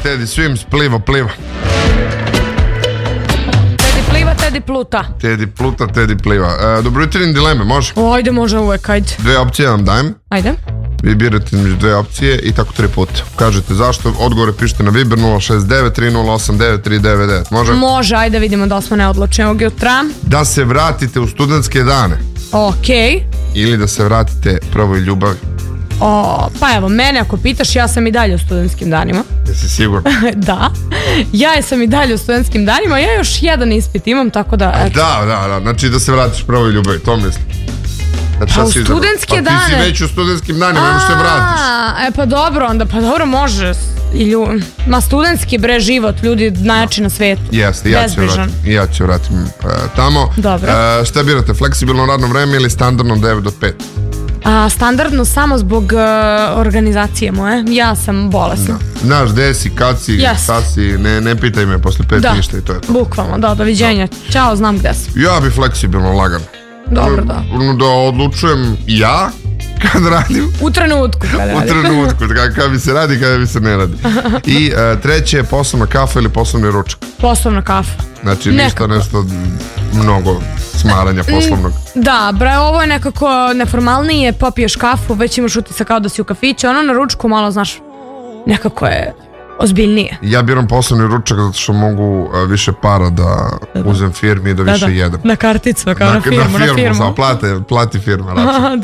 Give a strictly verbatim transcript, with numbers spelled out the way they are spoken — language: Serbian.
Teddy Swims, pliva, pliva. Teddy pliva, Teddy pluta. Teddy pluta, Teddy pliva. E, dobro jutro, dileme, može? O, ajde, može uvek, ajde. Dve opcije vam dajem. Ajde. Vi birate među dve opcije i tako tri puta. Kažete zašto, odgovore pišete na Viber nula šest devet tri nula osam devet tri devet devet. Može? Može, ajde vidimo da li smo neodlučni ovog jutra. Da se vratite u studentske dane. Okej. Ili da se vratite prvoj ljubavi. O, pa evo, mene ako pitaš, ja sam i dalje u studentskim danima. Jesi sigurno? Da. Ja sam i dalje u studentskim danima, ja još jedan ispit imam, tako da... Eto. Da, da, da, znači da se vratiš prvoj ljubavi, to mislim. Znači, a u studentske dane... Pa ti si već u studentskim danima, možeš se vratiš. E pa dobro, onda pa dobro može. I lju... Ma studentski bre život, ljudi najjači na svetu. Jeste, ja ću vratim, ja ću vratim uh, tamo. Dobro. Uh, šta birate, fleksibilno radno vreme ili standardno devet do pet? A, standardno samo zbog uh, organizacije moje. Ja sam bolesna. Znaš, gde si, kad si, yes. šta si, ne, ne pitaj me posle pet da. Ništa i to je to. Bukvalno, da, doviđenja. Da. Ćao, znam gde sam. Ja bi fleksibilno lagan. Dobro, da. Da odlučujem ja kad radim. U trenutku kad radim. U trenutku, kad bi se radi, kad bi se ne radi. I uh, treće je poslovna kafa ili poslovni ručak. Poslovna kafa. Znači ništa nešto mnogo smaranja poslovnog. Da, bre, ovo je nekako neformalnije, popiješ kafu, već imaš utisak kao da si u kafiću, ono na ručku malo, znaš, nekako je ozbiljnije. Ja biram poslovni ručak zato što mogu uh, više para da uzem firmi i da više da, da. jedem. Na karticu, kao na, na firmu. Na firmu, na firmu. Plate, plati firma.